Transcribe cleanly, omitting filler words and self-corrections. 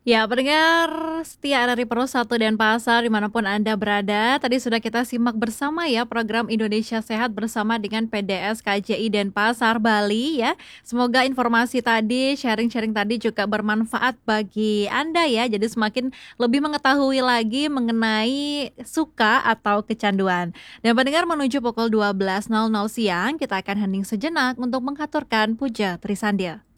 Ya, pendengar setia dari Perum 1 Denpasar dimanapun Anda berada, tadi sudah kita simak bersama ya program Indonesia Sehat bersama dengan PDS KJI Denpasar Bali ya. Semoga informasi tadi, sharing-sharing tadi juga bermanfaat bagi Anda ya. Jadi semakin lebih mengetahui lagi mengenai suka atau kecanduan. Dan pendengar menuju pukul 12.00 siang, kita akan hening sejenak untuk mengaturkan puja Trisandya.